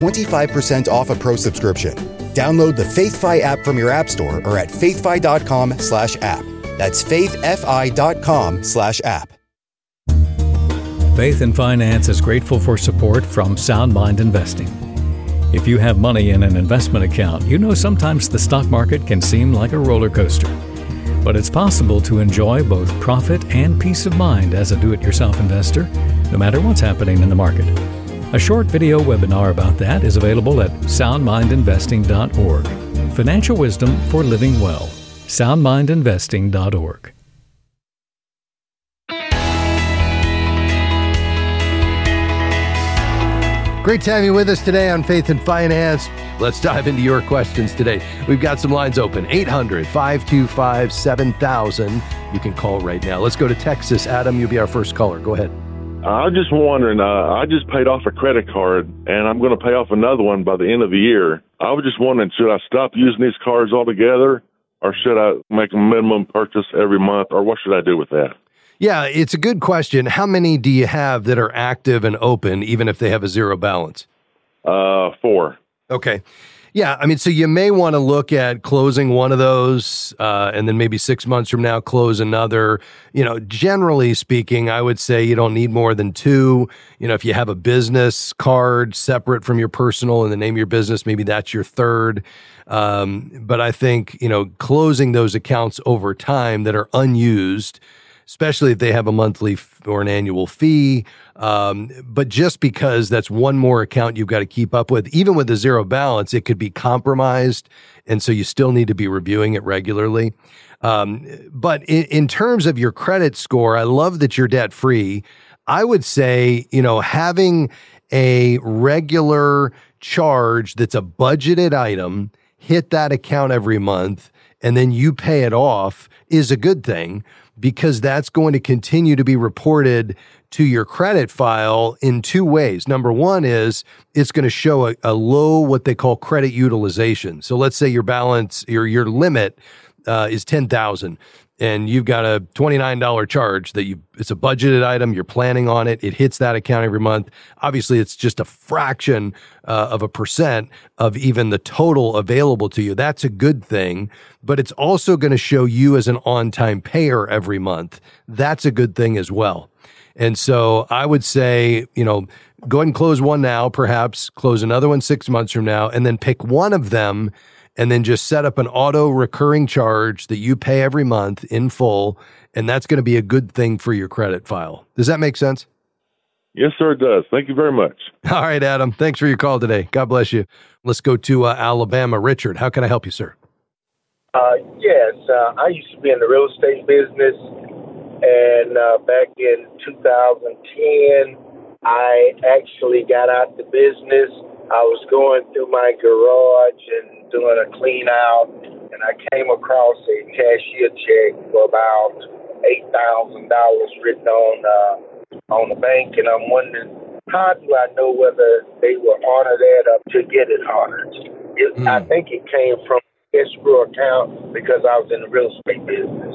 25% off a Pro subscription. Download the FaithFi app from your app store or at faithfi.com/app. That's faithfi.com/app. Faith and Finance is grateful for support from Sound Mind Investing. If you have money in an investment account, you know sometimes the stock market can seem like a roller coaster. But it's possible to enjoy both profit and peace of mind as a do-it-yourself investor, no matter what's happening in the market. A short video webinar about that is available at soundmindinvesting.org. Financial wisdom for living well. soundmindinvesting.org. Great to have you with us today on Faith and Finance. Let's dive into your questions today. We've got some lines open. 800-525-7000. You can call right now. Let's go to Texas. Adam, you'll be our first caller. Go ahead. I was just wondering, I just paid off a credit card, and I'm going to pay off another one by the end of the year. I was just wondering, should I stop using these cards altogether, or should I make a minimum purchase every month, or what should I do with that? Yeah, it's a good question. How many do you have that are active and open, even if they have a zero balance? 4. Okay. Yeah, I mean, so you may want to look at closing one of those, and then maybe 6 months from now, close another. You know, generally speaking, I would say you don't need more than 2. You know, if you have a business card separate from your personal and the name of your business, maybe that's your 3rd. But I think, you know, closing those accounts over time that are unused, especially if they have a monthly or an annual fee. But just because that's one more account you've got to keep up with, even with a zero balance, it could be compromised. And so you still need to be reviewing it regularly. But in terms of your credit score, I love that you're debt free. I would say, you know, having a regular charge that's a budgeted item, hit that account every month, and then you pay it off is a good thing, because that's going to continue to be reported to your credit file in 2 ways. Number one is it's going to show a low, what they call credit utilization. So let's say your balance, your limit is $10,000, and you've got a $29 charge that it's a budgeted item, you're planning on it, it hits that account every month. Obviously, it's just a fraction of a percent of even the total available to you. That's a good thing, but it's also going to show you as an on-time payer every month. That's a good thing as well. And so I would say, you know, go ahead and close one now, perhaps close another one 6 months from now, and then pick one of them and then just set up an auto recurring charge that you pay every month in full. And that's going to be a good thing for your credit file. Does that make sense? Yes, sir, it does. Thank you very much. All right, Adam. Thanks for your call today. God bless you. Let's go to Alabama. Richard, how can I help you, sir? Yes, I used to be in the real estate business, and back in 2010, I actually got out the business. I was going through my garage and doing a clean out, and I came across a cashier check for about $8,000 written on the bank, and I'm wondering, how do I know whether they will honor that or to get it honored? I think it came from escrow account because I was in the real estate business.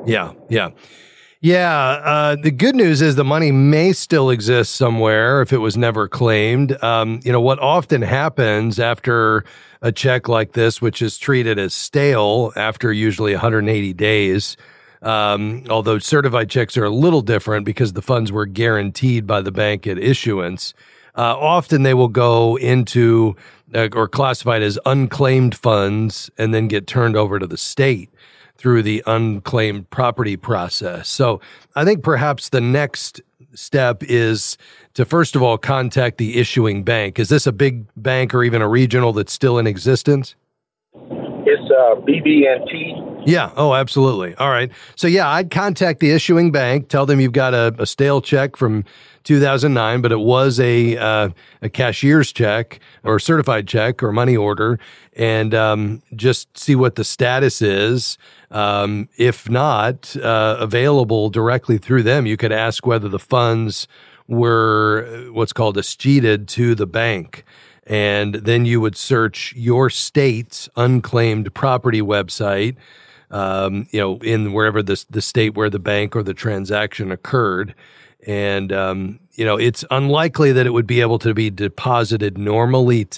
Yeah. The good news is the money may still exist somewhere if it was never claimed. You know, what often happens after a check like this, which is treated as stale after usually 180 days, although certified checks are a little different because the funds were guaranteed by the bank at issuance, often they will go into or classified as unclaimed funds and then get turned over to the state through the unclaimed property process. So I think perhaps the next step is to, first of all, contact the issuing bank. Is this a big bank or even a regional that's still in existence? It's BB&T. Yeah. Oh, absolutely. All right. So yeah, I'd contact the issuing bank, tell them you've got a stale check from 2009, but it was a cashier's check or certified check or money order, and just see what the status is. If not available directly through them, you could ask whether the funds were what's called escheated to the bank. And then you would search your state's unclaimed property website, in wherever the state where the bank or the transaction occurred. And, it's unlikely that it would be able to be deposited normally